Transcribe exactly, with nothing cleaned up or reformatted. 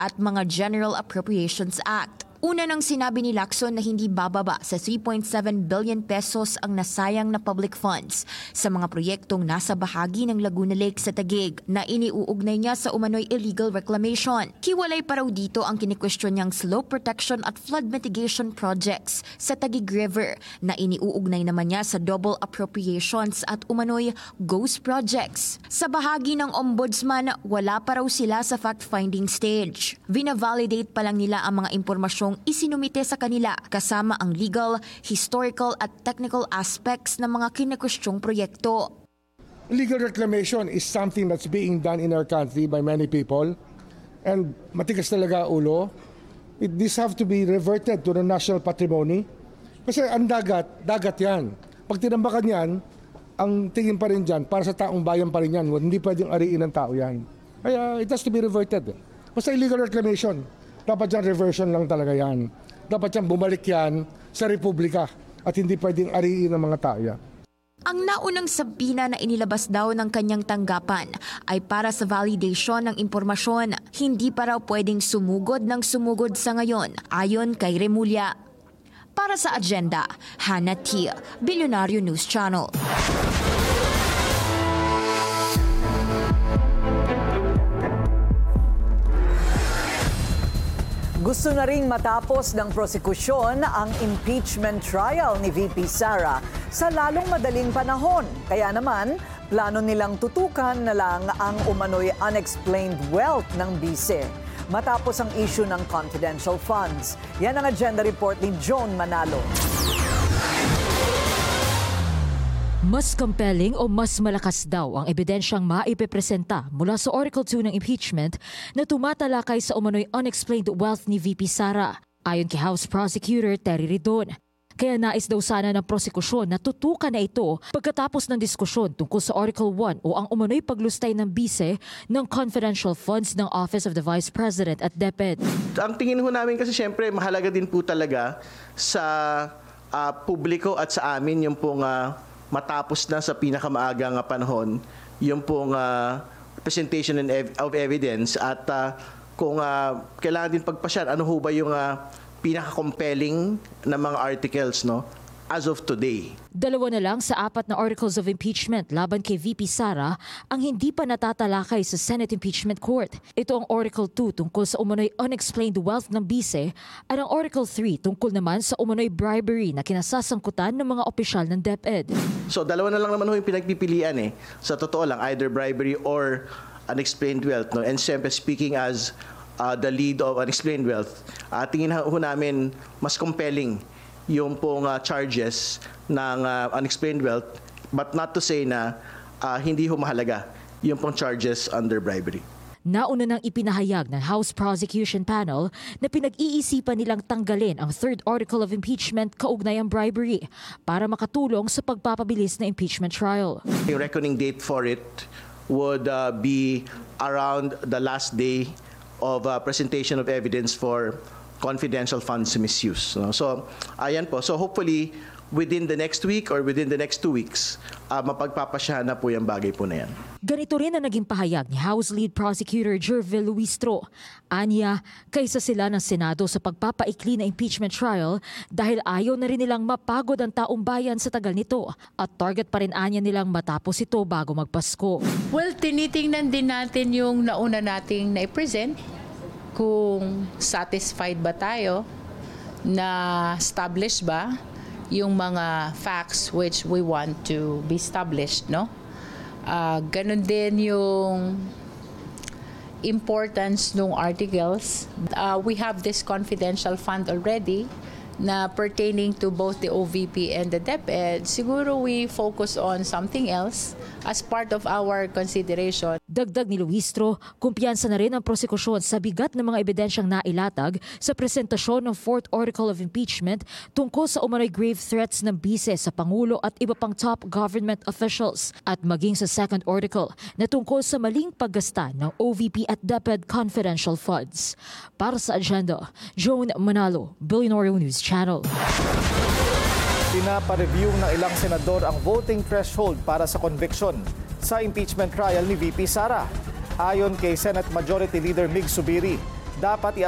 at mga General Appropriations Act. Una nang sinabi ni Lacson na hindi bababa sa three point seven billion pesos ang nasayang na public funds sa mga proyektong nasa bahagi ng Laguna Lake sa Taguig na iniuugnay niya sa umano'y illegal reclamation. Hiwalay pa raw dito ang kinikwestiyon niyang slope protection at flood mitigation projects sa Taguig River na iniuugnay naman niya sa double appropriations at umano'y ghost projects. Sa bahagi ng Ombudsman, wala pa raw sila sa fact-finding stage. Vina-validate pa lang nila ang mga impormasyong isinumite sa kanila kasama ang legal, historical at technical aspects ng mga kinakwestyong proyekto. Illegal reclamation is something that's being done in our country by many people and matigas talaga ulo. It, this have to be reverted to the national patrimony kasi ang dagat, dagat yan. Pag tinambakan yan, ang tingin pa rin dyan, para sa taong bayan pa rin yan, hindi pwedeng ariin ng tao yan. Kaya it has to be reverted. Basta illegal reclamation. Dapat yan reversion lang talaga yan. Dapat yan bumalik yan sa Republika at hindi pwedeng ariin ng mga tao yan. Ang naunang sabina na inilabas daw ng kanyang tanggapan ay para sa validation ng impormasyon. Hindi pa raw pwedeng sumugod ng sumugod sa ngayon, ayon kay Remulla. Para sa Agenda, Hannah T. Billionario News Channel. Gusto na ring matapos ng prosekusyon ang impeachment trial ni V P Sara sa lalong madaling panahon. Kaya naman, plano nilang tutukan na lang ang umano'y unexplained wealth ng bise matapos ang issue ng confidential funds. Yan ang agenda report ni Joan Manalo. Mas compelling o mas malakas daw ang ebidensyang maipepresenta mula sa Article two ng impeachment na tumatalakay sa umano'y unexplained wealth ni V P Sara, ayon kay House Prosecutor Terry Ridon. Kaya nais daw sana ng prosekusyon na tutukan na ito pagkatapos ng diskusyon tungkol sa Article one o ang umano'y paglustay ng bise ng confidential funds ng Office of the Vice President at DepEd. Ang tingin ho namin kasi siyempre mahalaga din po talaga sa uh, publiko at sa amin yung pong uh, matapos na sa pinakamaagang panahon yung pong uh, presentation of evidence at uh, kung uh, kailangan din pagpasyan, ano ho ba yung uh, pinaka-compelling na mga articles no as of today. Dalawa na lang sa apat na articles of impeachment laban kay V P Sara ang hindi pa natatalakay sa Senate Impeachment Court. Ito ang Article two tungkol sa umano'y unexplained wealth ng bise at ang Article three tungkol naman sa umano'y bribery na kinasasangkutan ng mga opisyal ng DepEd. So dalawa na lang naman ho yung pinagpipilian eh. Sa totoo lang, either bribery or unexplained wealth. No? And siyempre speaking as uh, the lead of unexplained wealth, uh, tingin ho namin mas compelling yung pong uh, charges ng uh, unexplained wealth, but not to say na uh, hindi ho mahalaga yung pong charges under bribery. Nauna nang ipinahayag ng House Prosecution Panel na pinag-iisipan nilang tanggalin ang third article of impeachment kaugnay ang bribery para makatulong sa pagpapabilis na impeachment trial. The reckoning date for it would uh, be around the last day of uh, presentation of evidence for confidential funds misuse. No? So, ayan po. So, hopefully, within the next week or within the next two weeks, uh, mapagpapasyahan na po yung bagay po na yan. Ganito rin ang naging pahayag ni House Lead Prosecutor Jervil Luistro. Anya, kaysa sila ng Senado sa pagpapaikli na impeachment trial dahil ayaw na rin nilang mapagod ang taong bayan sa tagal nito at target pa rin anya nilang matapos ito bago magpasko. Well, tinitingnan din natin yung nauna nating na-present kung satisfied ba tayo na established ba yung mga facts which we want to be established, no? Uh, ganun din yung importance ng articles. Uh, we have this confidential fund already na pertaining to both the O V P and the DepEd. Siguro we focus on something else as part of our consideration. Dagdag ni Luistro, kumpiyansa na rin ang prosekusyon sa bigat ng mga ebidensyang nailatag sa presentasyon ng fourth article of impeachment tungkol sa umano'y grave threats ng bise sa Pangulo at iba pang top government officials at maging sa second article na tungkol sa maling paggasta ng O V P at DepEd confidential funds. Para sa Agenda, Joan Manalo, Billionario News Channel. Pinapareview ng ilang senador ang voting threshold para sa conviction sa impeachment trial ni V P Sara. Ayon kay Senate Majority Leader Mig Zubiri, dapat i